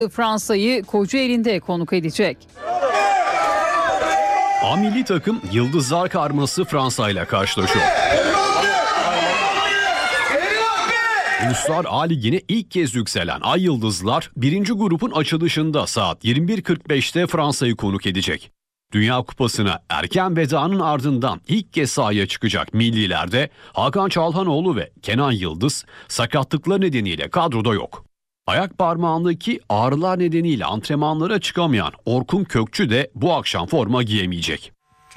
Fransa'yı Kocaeli'nde konuk edecek. A milli takım Yıldızlar Karması Fransa ile karşılaşıyor. Uluslar A Ligi'ne ilk kez yükselen Ay Yıldızlar 1. grubun açılışında saat 21.45'te Fransa'yı konuk edecek. Dünya Kupası'na erken vedanın ardından ilk kez sahaya çıkacak millilerde Hakan Çalhanoğlu ve Kenan Yıldız sakatlıkları nedeniyle kadroda yok. Ayak parmağındaki ağrılar nedeniyle antrenmanlara çıkamayan Orkun Kökçü de bu akşam forma giyemeyecek.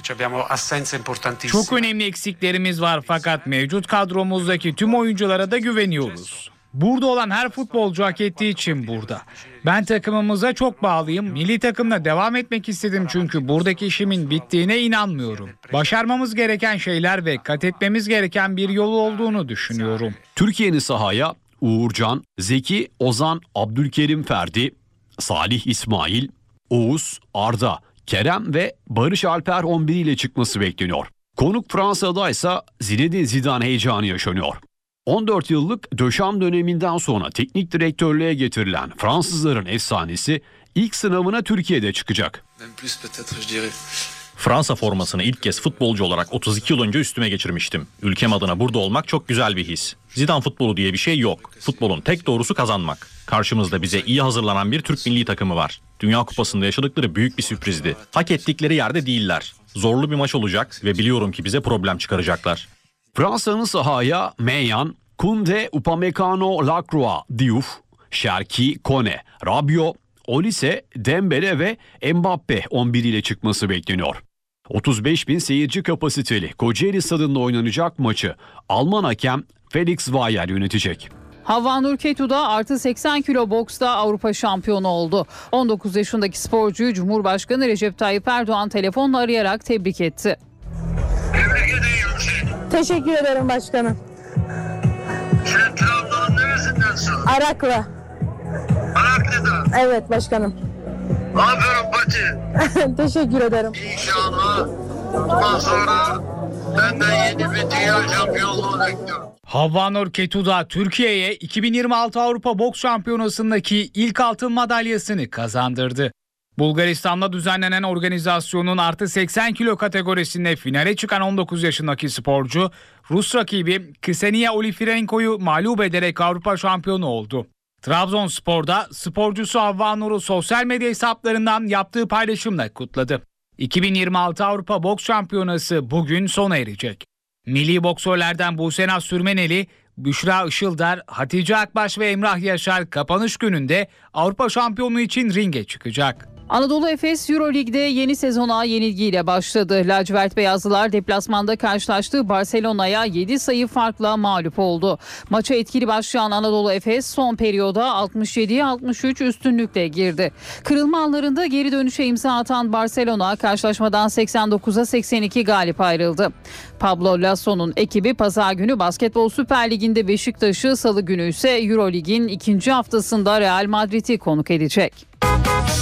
Çok önemli eksiklerimiz var fakat mevcut kadromuzdaki tüm oyunculara da güveniyoruz. Burada olan her futbolcu hak ettiği için burada. Ben takımımıza çok bağlıyım. Milli takımla devam etmek istedim çünkü buradaki işimin bittiğine inanmıyorum. Başarmamız gereken şeyler ve kat etmemiz gereken bir yolu olduğunu düşünüyorum. Türkiye'nin sahaya Uğurcan, Zeki, Ozan, Abdülkerim Ferdi, Salih İsmail, Oğuz, Arda, Kerem ve Barış Alper 11 ile çıkması bekleniyor. Konuk Fransa'da ise Zinedine Zidane heyecanı yaşanıyor. 14 yıllık Döşam döneminden sonra teknik direktörlüğe getirilen Fransızların efsanesi ilk sınavına Türkiye'de çıkacak. Fransa formasını ilk kez futbolcu olarak 32 yıl önce üstüme geçirmiştim. Ülkem adına burada olmak çok güzel bir his. Zidane futbolu diye bir şey yok. Futbolun tek doğrusu kazanmak. Karşımızda bize iyi hazırlanan bir Türk milli takımı var. Dünya Kupası'nda yaşadıkları büyük bir sürprizdi. Hak ettikleri yerde değiller. Zorlu bir maç olacak ve biliyorum ki bize problem çıkaracaklar. Fransa'nın sahaya Maignan, Koundé, Upamecano, Lacroix, Diouf, Cherki, Kone, Rabiot, Olise, Dembele ve Mbappe 11 ile çıkması bekleniyor. 35.000 seyirci kapasiteli Kocaeli Stadı'nda oynanacak maçı Alman hakem Felix Zweier yönetecek. Havva Ketuda artı 80 kilo boksta Avrupa şampiyonu oldu. 19 yaşındaki sporcuyu Cumhurbaşkanı Recep Tayyip Erdoğan telefonla arayarak tebrik etti. Tebrik ediyorum. Teşekkür ederim başkanım. Sen Trabzon'un neresindensin? Araklı. Araklı'da. Evet başkanım. Aferin Pati. Teşekkür ederim. İnşallah bundan sonra benden yeni bir dünya şampiyonluğu bekliyorum. Havva Ketuda Türkiye'ye 2026 Avrupa Boks Şampiyonası'ndaki ilk altın madalyasını kazandırdı. Bulgaristan'da düzenlenen organizasyonun artı 80 kilo kategorisinde finale çıkan 19 yaşındaki sporcu, Rus rakibi Ksenia Olifirenko'yu mağlup ederek Avrupa şampiyonu oldu. Trabzonspor'da sporcusu Havva Nur'u sosyal medya hesaplarından yaptığı paylaşımla kutladı. 2026 Avrupa Boks Şampiyonası bugün sona erecek. Milli boksörlerden Busenaz Sürmeneli, Büşra Işıldar, Hatice Akbaş ve Emrah Yaşar kapanış gününde Avrupa şampiyonluğu için ringe çıkacak. Anadolu Efes Euroleague'de yeni sezona yenilgiyle başladı. Lacivert Beyazlılar deplasmanda karşılaştığı Barcelona'ya 7 sayı farkla mağlup oldu. Maça etkili başlayan Anadolu Efes son periyoda 67'ye 63 üstünlükle girdi. Kırılma anlarında geri dönüşe imza atan Barcelona karşılaşmadan 89'a 82 galip ayrıldı. Pablo Lasso'nun ekibi Pazar günü Basketbol Süper Ligi'nde Beşiktaş'ı, Salı günü ise Euroleague'in ikinci haftasında Real Madrid'i konuk edecek.